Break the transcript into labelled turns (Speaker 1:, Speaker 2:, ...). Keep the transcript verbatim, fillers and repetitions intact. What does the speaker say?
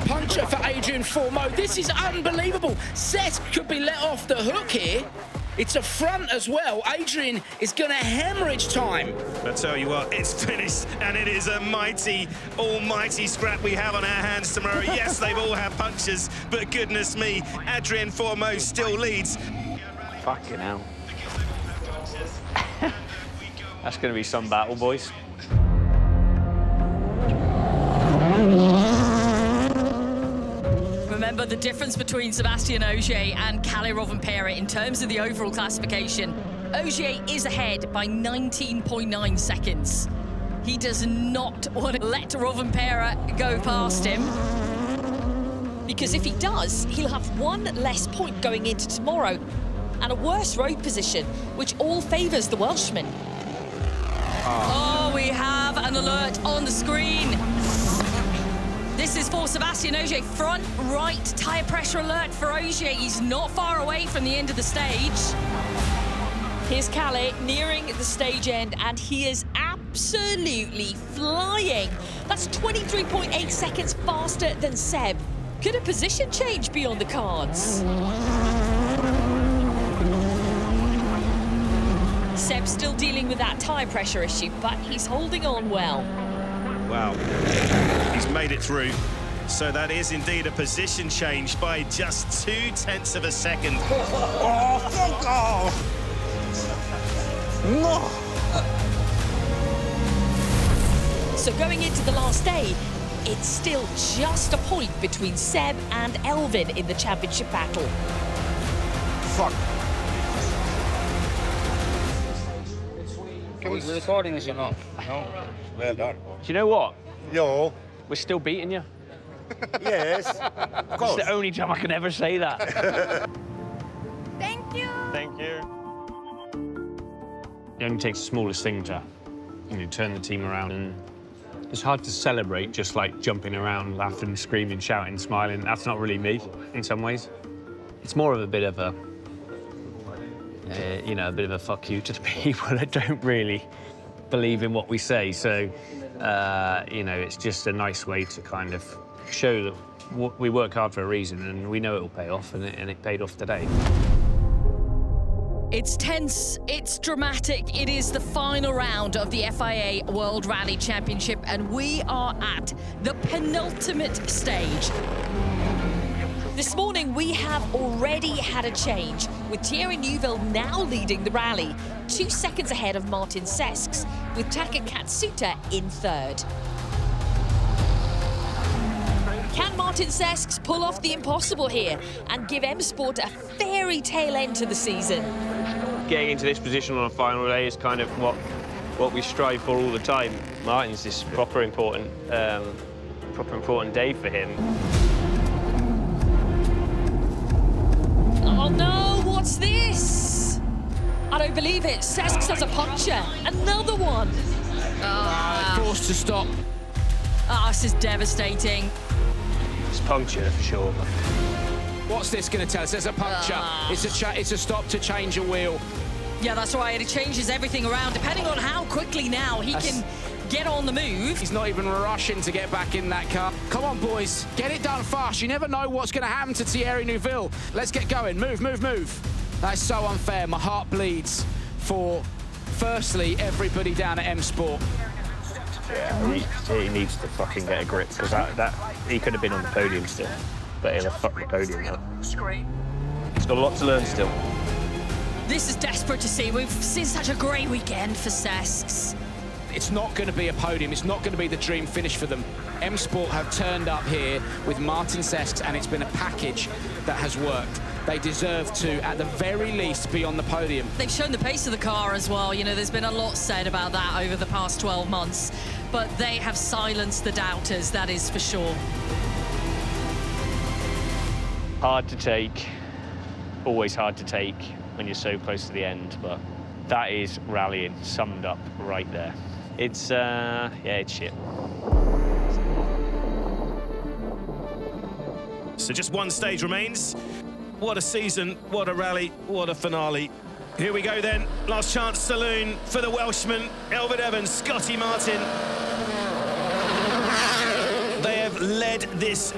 Speaker 1: puncher for Adrian Fourmeau. This is unbelievable. Cesc could be let off the hook here. It's a front as well. Adrian is going to hemorrhage time.
Speaker 2: I tell you what, it's finished, and it is a mighty, almighty scrap we have on our hands tomorrow. Yes, they've all had punctures, but goodness me, Adrian Fourmeau still leads.
Speaker 3: Fucking hell. That's going to be some battle, boys.
Speaker 4: Remember the difference between Sébastien Ogier and Kalle Rovanperä in terms of the overall classification. Ogier is ahead by nineteen point nine seconds. He does not want to let Rovanperä go past him.
Speaker 5: Because if he does, he'll have one less point going into tomorrow and a worse road position, which all favours the Welshman.
Speaker 4: Oh, we have an alert on the screen. This is for Sébastien Ogier. Front right tyre pressure alert for Ogier. He's not far away from the end of the stage.
Speaker 5: Here's Kalle nearing the stage end, and he is absolutely flying. That's twenty-three point eight seconds faster than Seb. Could a position change be on the cards? Seb's still dealing with that tyre pressure issue, but he's holding on well.
Speaker 2: Wow, he's made it through. So that is indeed a position change by just two tenths of a second.
Speaker 6: Oh, fuck off! No!
Speaker 5: So going into the last day, it's still just a point between Seb and Elfyn in the championship battle.
Speaker 6: Fuck.
Speaker 7: Are we recording this or not? No.
Speaker 6: Well done.
Speaker 3: Do you know what?
Speaker 6: Yo.
Speaker 3: We're still beating you.
Speaker 6: Yes. Of course.
Speaker 3: It's the only time I can ever say that.
Speaker 4: Thank you.
Speaker 3: Thank you. It only takes the smallest thing to, you know, turn the team around, and it's hard to celebrate just like jumping around, laughing, screaming, shouting, smiling. That's not really me in some ways. It's more of a bit of a, uh, you know, a bit of a fuck you to the people that don't really believe in what we say. So, uh, you know, it's just a nice way to kind of show that we work hard for a reason, and we know it will pay off, and it, and it paid off today.
Speaker 4: It's tense, it's dramatic. It is the final round of the F I A World Rally Championship, and we are at the penultimate stage.
Speaker 5: This morning, we have already had a change, with Thierry Neuville now leading the rally, two seconds ahead of Martin Cesc, with Taka Katsuta in third. Can Martin Cesc pull off the impossible here and give M Sport a fairy tale end to the season?
Speaker 3: Getting into this position on a final day is kind of what what we strive for all the time. Martin's this proper important, um, proper important day for him.
Speaker 5: Oh no, what's this? I don't believe it. Cesc does a puncher. Another one.
Speaker 1: Uh, forced to stop.
Speaker 4: Ah, oh, this is devastating.
Speaker 3: It's puncture for sure.
Speaker 1: What's this going to tell us? There's a puncture.
Speaker 4: Uh.
Speaker 1: It's a cha it's a stop to change a wheel.
Speaker 4: Yeah, that's right. It changes everything around, depending on how quickly now he
Speaker 1: That's...
Speaker 4: can get on the move.
Speaker 1: He's not even rushing to get back in that car. Come on, boys. Get it done fast. You never know what's going to happen to Thierry Neuville. Let's get going. Move, move, move. That's so unfair. My heart bleeds for, firstly, everybody down at M Sport.
Speaker 3: Yeah, he, he needs to fucking get a grip, because that, that he could have been on the podium still, but he'll have fucked the podium now. He's got a lot to learn still.
Speaker 4: This is desperate to see. We've seen such a great weekend for Cesc.
Speaker 1: It's not going to be a podium. It's not going to be the dream finish for them. M Sport have turned up here with Martin Cesc, and it's been a package that has worked. They deserve to, at the very least, be on the podium.
Speaker 4: They've shown the pace of the car as well. You know, there's been a lot said about that over the past twelve months, but they have silenced the doubters, that is for sure.
Speaker 3: Hard to take, always hard to take when you're so close to the end, but that is rallying summed up right there. It's, uh, yeah, it's shit.
Speaker 2: So just one stage remains. What a season, what a rally, what a finale. Here we go then, last chance saloon for the Welshman, Elfyn Evans, Scotty Martin. They have led this